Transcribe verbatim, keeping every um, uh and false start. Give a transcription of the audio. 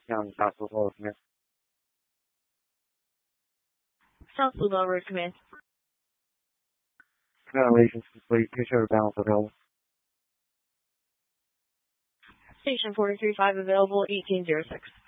County, South Louisville, Command. South Louisville, Road Command. Congratulations, complete. Picture of balance available. Station four three five available, eighteen oh six.